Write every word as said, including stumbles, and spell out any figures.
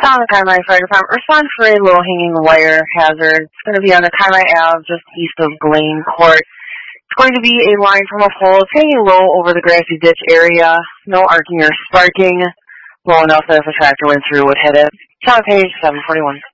Town Conroe Fire Department. Respond for a low-hanging wire hazard. It's going to be on the Conroe Ave, just east of Blaine Court. It's going to be a line from a pole. It's hanging low over the grassy ditch area. No arcing or sparking. Low enough that if a tractor went through, it would hit it. Town page seven forty-one.